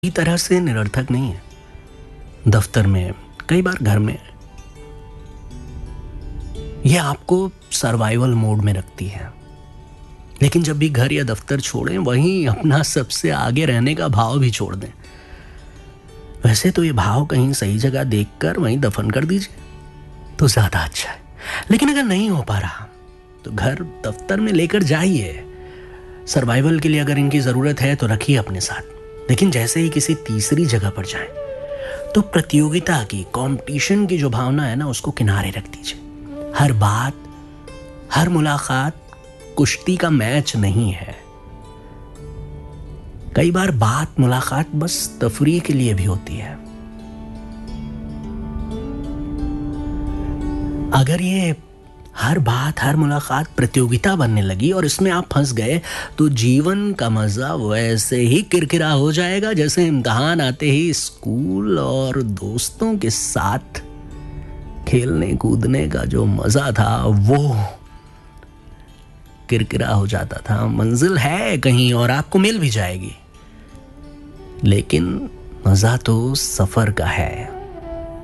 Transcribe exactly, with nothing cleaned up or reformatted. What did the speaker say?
पूरी तरह से निरर्थक नहीं है। दफ्तर में, कई बार घर में, यह आपको सर्वाइवल मोड में रखती है। लेकिन जब भी घर या दफ्तर छोड़ें, वहीं अपना सबसे आगे रहने का भाव भी छोड़ दें। वैसे तो ये भाव कहीं सही जगह देखकर वहीं दफन कर दीजिए तो ज्यादा अच्छा है। लेकिन अगर नहीं हो पा रहा तो घर दफ्तर में लेकर जाइए। सर्वाइवल के लिए अगर इनकी जरूरत है तो रखिए अपने साथ। लेकिन जैसे ही किसी तीसरी जगह पर जाएं तो प्रतियोगिता की, कंपटीशन की जो भावना है ना, उसको किनारे रख दीजिए। हर बात, हर मुलाकात कुश्ती का मैच नहीं है। कई बार बात, मुलाकात बस तफरीह के लिए भी होती है। अगर ये हर बात, हर मुलाकात प्रतियोगिता बनने लगी और इसमें आप फंस गए तो जीवन का मजा वैसे ही किरकिरा हो जाएगा जैसे इम्तिहान आते ही स्कूल और दोस्तों के साथ खेलने कूदने का जो मजा था वो किरकिरा हो जाता था। मंजिल है कहीं और आपको मिल भी जाएगी, लेकिन मजा तो सफर का है।